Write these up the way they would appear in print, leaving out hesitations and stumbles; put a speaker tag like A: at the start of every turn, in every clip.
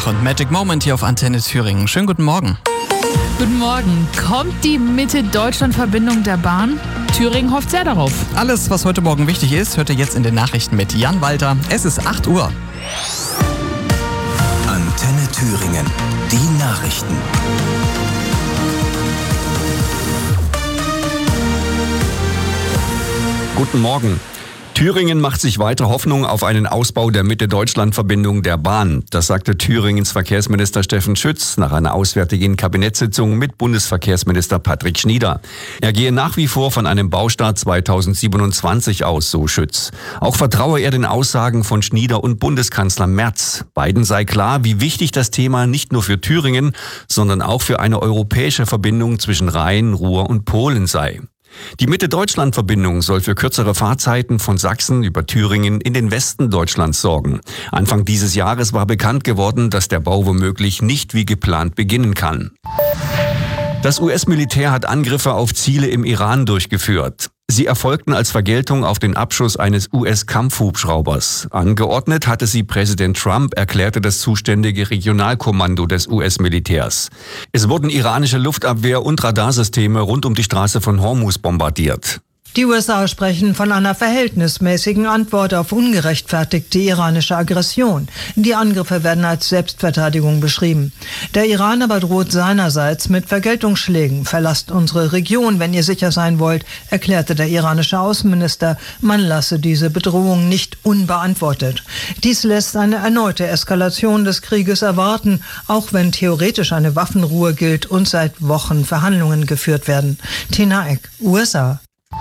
A: und Magic Moment hier auf Antenne Thüringen. Schönen guten Morgen.
B: Guten Morgen. Kommt die Mitte-Deutschland-Verbindung der Bahn? Thüringen hofft sehr darauf.
A: Alles, was heute Morgen wichtig ist, hört ihr jetzt in den Nachrichten mit Jan Walter. Es ist 8 Uhr.
C: Antenne Thüringen. Die Nachrichten.
D: Guten Morgen. Thüringen macht sich weiter Hoffnung auf einen Ausbau der Mitte-Deutschland-Verbindung der Bahn. Das sagte Thüringens Verkehrsminister Steffen Schütz nach einer auswärtigen Kabinettssitzung mit Bundesverkehrsminister Patrick Schnieder. Er gehe nach wie vor von einem Baustart 2027 aus, so Schütz. Auch vertraue er den Aussagen von Schnieder und Bundeskanzler Merz. Beiden sei klar, wie wichtig das Thema nicht nur für Thüringen, sondern auch für eine europäische Verbindung zwischen Rhein, Ruhr und Polen sei. Die Mitte-Deutschland-Verbindung soll für kürzere Fahrzeiten von Sachsen über Thüringen in den Westen Deutschlands sorgen. Anfang dieses Jahres war bekannt geworden, dass der Bau womöglich nicht wie geplant beginnen kann. Das US-Militär hat Angriffe auf Ziele im Iran durchgeführt. Sie erfolgten als Vergeltung auf den Abschuss eines US-Kampfhubschraubers. Angeordnet hatte sie Präsident Trump, erklärte das zuständige Regionalkommando des US-Militärs. Es wurden iranische Luftabwehr- und Radarsysteme rund um die Straße von Hormuz bombardiert.
E: Die USA sprechen von einer verhältnismäßigen Antwort auf ungerechtfertigte iranische Aggression. Die Angriffe werden als Selbstverteidigung beschrieben. Der Iran aber droht seinerseits mit Vergeltungsschlägen. Verlasst unsere Region, wenn ihr sicher sein wollt, erklärte der iranische Außenminister. Man lasse diese Bedrohung nicht unbeantwortet. Dies lässt eine erneute Eskalation des Krieges erwarten, auch wenn theoretisch eine Waffenruhe gilt und seit Wochen Verhandlungen geführt werden. Tina Eck, USA.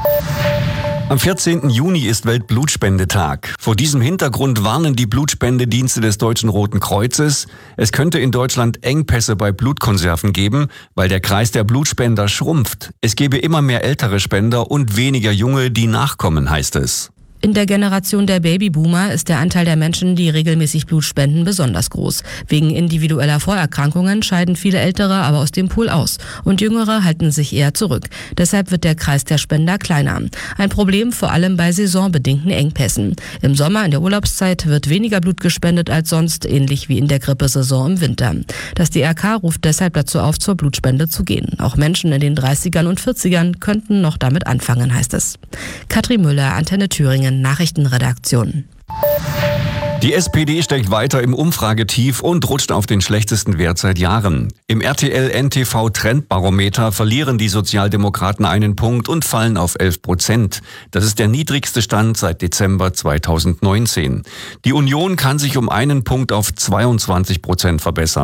D: Am 14. Juni ist Weltblutspendetag. Vor diesem Hintergrund warnen die Blutspendedienste des Deutschen Roten Kreuzes, es könnte in Deutschland Engpässe bei Blutkonserven geben, weil der Kreis der Blutspender schrumpft. Es gebe immer mehr ältere Spender und weniger junge, die nachkommen, heißt es.
F: In der Generation der Babyboomer ist der Anteil der Menschen, die regelmäßig Blut spenden, besonders groß. Wegen individueller Vorerkrankungen scheiden viele Ältere aber aus dem Pool aus und Jüngere halten sich eher zurück. Deshalb wird der Kreis der Spender kleiner. Ein Problem vor allem bei saisonbedingten Engpässen. Im Sommer, in der Urlaubszeit, wird weniger Blut gespendet als sonst, ähnlich wie in der Grippesaison im Winter. Das DRK ruft deshalb dazu auf, zur Blutspende zu gehen. Auch Menschen in den 30ern und 40ern könnten noch damit anfangen, heißt es. Katrin Müller, Antenne Thüringen. Nachrichtenredaktion.
D: Die SPD steckt weiter im Umfragetief und rutscht auf den schlechtesten Wert seit Jahren. Im RTL-NTV-Trendbarometer verlieren die Sozialdemokraten einen Punkt und fallen auf 11%. Das ist der niedrigste Stand seit Dezember 2019. Die Union kann sich um einen Punkt auf 22% verbessern.